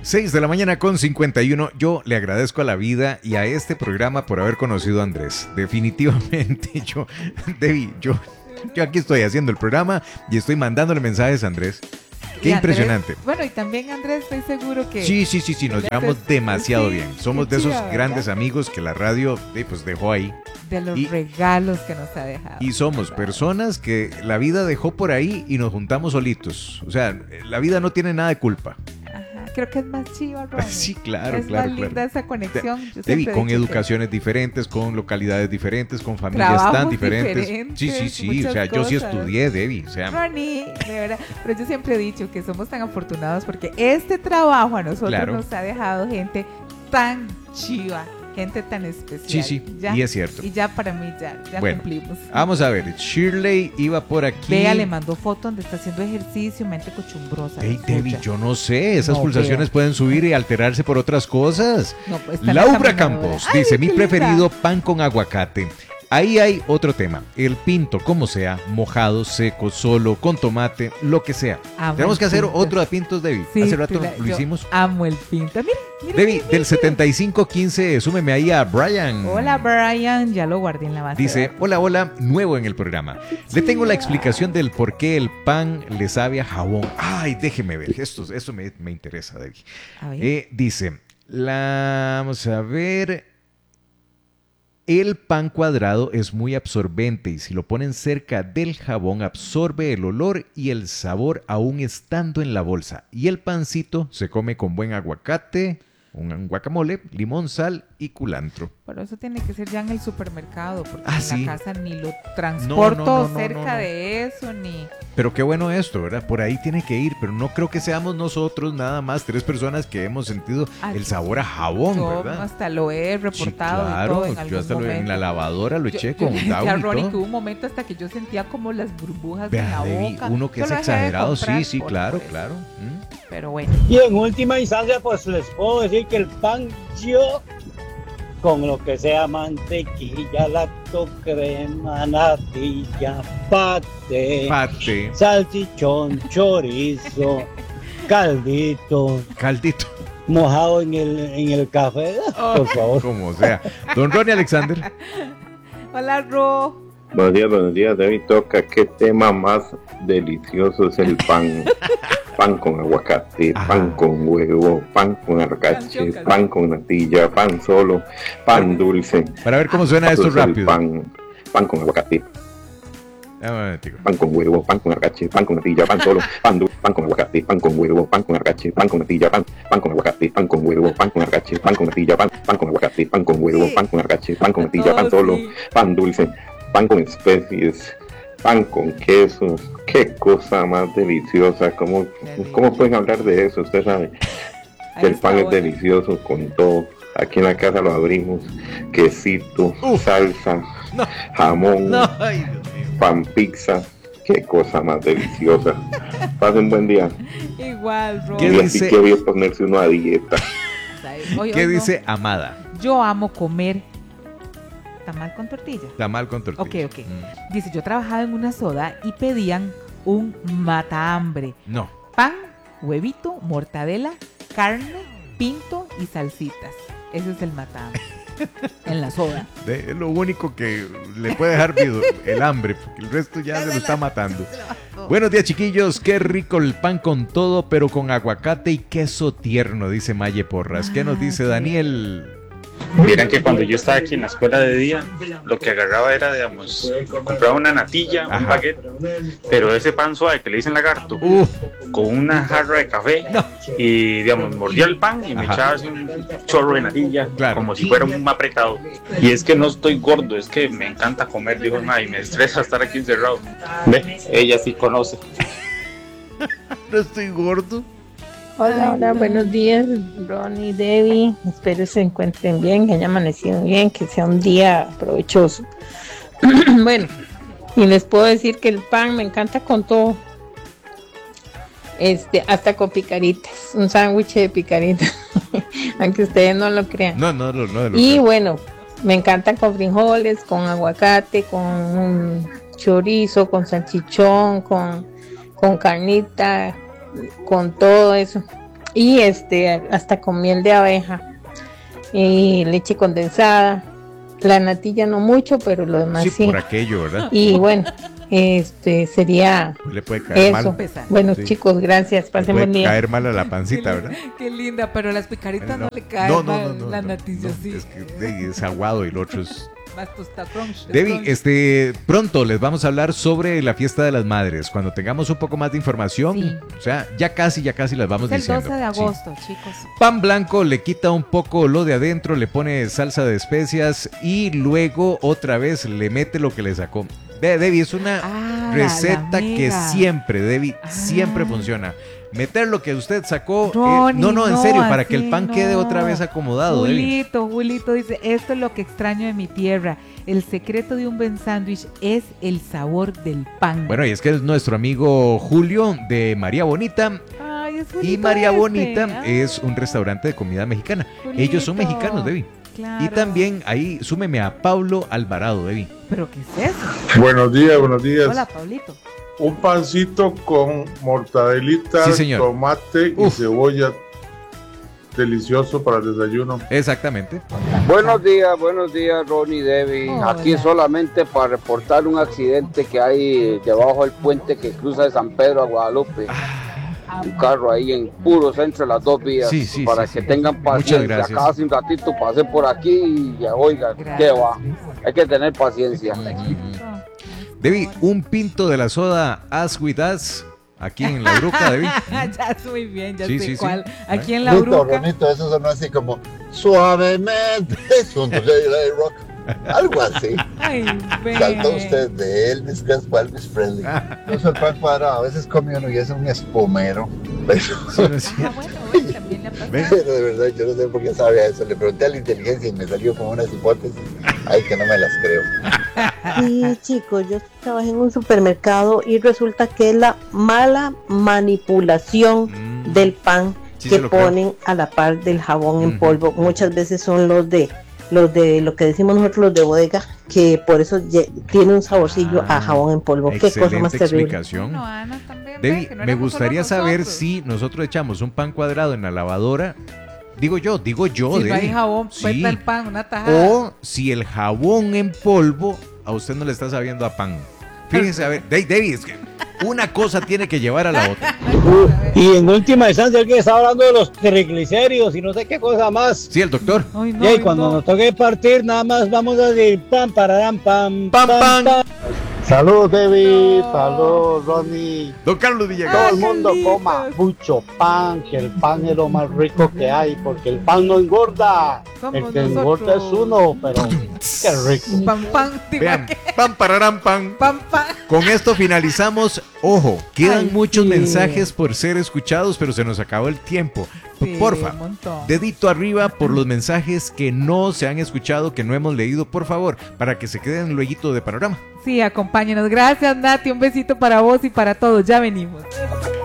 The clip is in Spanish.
6 de la mañana con 51. Yo le agradezco a la vida y a este programa por haber conocido a Andrés. Definitivamente Debbie, yo aquí estoy haciendo el programa y estoy mandándole mensajes a Andrés. Qué Andrés, impresionante. Bueno, y también Andrés, estoy seguro que... Sí, nos llevamos demasiado sí, bien. Somos de esos chiva, grandes amigos que la radio pues dejó ahí. De los regalos que nos ha dejado. Y somos personas que la vida dejó por ahí y nos juntamos solitos. O sea, la vida no tiene nada de culpa. Creo que es más chiva, Ronnie. Sí, claro, es claro. más linda esa conexión. Debbie, con educaciones diferentes, con localidades diferentes, con familias tan diferentes. Sí. O sea, yo sí estudié, Debbie. O sea, Ronnie, de verdad. Pero yo siempre he dicho que somos tan afortunados porque este trabajo a nosotros nos ha dejado gente tan chiva. Gente tan especial. Sí, ya, y es cierto. Y ya para mí ya bueno, cumplimos. Vamos a ver, Shirley iba por aquí. Vea, le mandó foto donde está haciendo ejercicio, mente cochumbrosa. Hey, Debbie, yo no sé, esas pulsaciones pueden subir y alterarse por otras cosas. No, pues Laura Campos dice, mi preferido, pan con aguacate. Ahí hay otro tema, el pinto, como sea, mojado, seco, solo, con tomate, lo que sea. Tenemos que hacer otro de pintos, Debbie. Sí, hace rato lo hicimos. Amo el pinto. Mira, Debbie, del 7515, súmeme ahí a Brian. Hola, Brian, ya lo guardé en la base. Dice, hola, nuevo en el programa. Le tengo la explicación del por qué el pan le sabe a jabón. Ay, déjeme ver, esto me interesa, Debbie. A ver. Dice, vamos a ver... El pan cuadrado es muy absorbente y si lo ponen cerca del jabón absorbe el olor y el sabor aún estando en la bolsa. Y el pancito se come con buen aguacate, un guacamole, limón, sal y culantro. Pero eso tiene que ser ya en el supermercado, porque en la casa ni lo transporto cerca de eso, ni... Pero qué bueno esto, ¿verdad? Por ahí tiene que ir, pero no creo que seamos nosotros nada más 3 personas que hemos sentido el sabor a jabón, ¿verdad? Yo hasta lo he reportado. Sí, claro, y todo en yo hasta momento. En la lavadora lo eché con Downy y todo. todo. Que hubo un momento hasta que yo sentía como las burbujas en la boca. Uno que es exagerado, sí, claro. Pero bueno. Y en última instancia, pues les puedo decir que el pan yo... con lo que sea mantequilla, lacto, crema, natilla, pate, salchichón, chorizo, caldito, mojado en el café, por favor. Como sea. Don Ronnie Alexander. Hola, Ro. Buenos días, David. Toca, ¿qué tema más delicioso es el pan? Pan con aguacate, pan con huevo, pan con arcache, pan con natilla, pan solo, pan dulce. Para ver cómo suena esto rápido. Pan con aguacate. Pan con huevo, pan con arcache, pan con natilla, pan solo, pan dulce, pan con aguacate, pan con huevo, pan con arcache, pan con natilla, pan con aguacate, pan con huevo, pan con arcache, pan con natilla, pan con aguacate, pan con huevo, pan con arcache, pan con natilla, pan solo, pan dulce, pan con especies, pan con quesos. Qué cosa más deliciosa. ¿Cómo pueden hablar de eso? Usted sabe que el pan es delicioso con todo. Aquí en la casa lo abrimos, quesito, salsa, jamón, pan pizza. Qué cosa más deliciosa. Pasen buen día. Igual, Ron. Y así que voy a ponerse uno a dieta. ¿Qué dice Amada? Yo amo comer tamal con tortilla. Tamal con tortilla. Ok. Dice, yo trabajaba en una soda y pedían un matahambre. No. Pan, huevito, mortadela, carne, pinto y salsitas. Ese es el matahambre. En la soda. Es lo único que le puede dejar el hambre, porque el resto ya se lo está matando. Buenos días, chiquillos. Qué rico el pan con todo, pero con aguacate y queso tierno, dice Maye Porras. ¿Qué nos dice Daniel? Vieran que cuando yo estaba aquí en la escuela de día, lo que agarraba era, digamos, compraba una natilla, un baguette, pero ese pan suave que le dicen lagarto, con una jarra de café, y, digamos, mordía el pan y me echaba así un chorro de natilla, como si fuera un apretado. Y es que no estoy gordo, es que me encanta comer, dijo el y me estresa estar aquí encerrado. Ve, ella sí conoce. No estoy gordo. Hola, buenos días, Ronnie, Debbie. Espero se encuentren bien, que hayan amanecido bien, que sea un día provechoso. Bueno, y les puedo decir que el pan me encanta con todo. Hasta con picaritas, un sándwich de picaritas, aunque ustedes no lo crean. No. Y bueno, me encantan con frijoles, con aguacate, con chorizo, con salchichón, con carnita, con todo eso. y hasta con miel de abeja y leche condensada. La natilla no mucho, pero lo demás sí. Por aquello, ¿verdad? Y bueno, sería le puede caer eso. Mal. Bueno, sí. Chicos, gracias. Pasen buen día. Caer mal a la pancita, ¿verdad? Qué linda, pero a las picaritas no le cae mal la natilla, sí. Es que es aguado y el otro es... Más tosta crunch. Debbie, pronto les vamos a hablar sobre la fiesta de las madres. Cuando tengamos un poco más de información, sí. O sea, ya casi las vamos diciendo. Es el 12 de agosto, sí. Chicos. Pan blanco, le quita un poco lo de adentro, le pone salsa de especias y luego otra vez le mete lo que le sacó. Debbie, es una receta que siempre funciona. Meter lo que usted sacó. Ronnie, no, en serio, para que el pan quede otra vez acomodado. Julito dice, esto es lo que extraño de mi tierra. El secreto de un buen sándwich es el sabor del pan. Bueno, y es que es nuestro amigo Julio de María Bonita. Ay, es y María Bonita es un restaurante de comida mexicana. Julito. Ellos son mexicanos, Debbie. Claro. Y también ahí súmeme a Pablo Alvarado, Debbie. ¿Pero qué es eso? Buenos días. Hola, Pablito. Un pancito con mortadelita, tomate y cebolla. Delicioso para el desayuno. Exactamente. Buenos días, Ronnie y Debbie. Hola. Aquí solamente para reportar un accidente que hay debajo del puente que cruza de San Pedro a Guadalupe. Un carro ahí en puro centro de las dos vías. Para que tengan paciencia. Acá hace un ratito pasé por aquí y oiga, ¿qué va? Hay que tener paciencia. Debbie, un pinto de la soda As With Us aquí en La Uruca, Debbie. Ya es muy bien, ya sé cuál. Aquí en La Uruca. Bonito, eso sonó así como suavemente, rock. Algo así. Ay, salta usted de Elvis Crespo a Elvis Presley. No soy el pan cuadrado, a veces come uno y es un espumero. Pero de verdad yo no sé por qué sabía eso. Le pregunté a la inteligencia y me salió como unas hipótesis. Ay, que no me las creo. Sí, chicos, yo trabajé en un supermercado y resulta que es la mala manipulación del pan que ponen a la par del jabón en polvo. Muchas veces son los de lo que decimos nosotros, los de bodega, que por eso tiene un saborcillo a jabón en polvo. Qué cosa más terrible. Explicación. Debbie, me gustaría saber si nosotros echamos un pan cuadrado en la lavadora. Digo yo, si no hay jabón, cuenta el pan, una tajada. O si el jabón en polvo a usted no le está sabiendo a pan. Fíjense, a ver, Debbie, es que una cosa tiene que llevar a la otra. Y en última instancia, el que está hablando de los triglicéridos y no sé qué cosa más. Sí, el doctor. Y cuando nos toque partir, nada más vamos a decir pam, pararán, pam, pam, pam. Saludos, David. Saludos, Ronnie. Don Carlos Villegas. Todo el mundo coma mucho pan, que el pan es lo más rico que hay, porque el pan no engorda. El que engorda es uno, pero qué rico. Vean, pam, pararán, pam. Con esto finalizamos. Ojo, quedan muchos mensajes por ser escuchados, pero se nos acabó el tiempo. Porfa, dedito arriba por los mensajes que no se han escuchado, que no hemos leído, por favor, para que se queden luego de panorama. Sí, acompáñenos. Gracias, Nati. Un besito para vos y para todos. Ya venimos.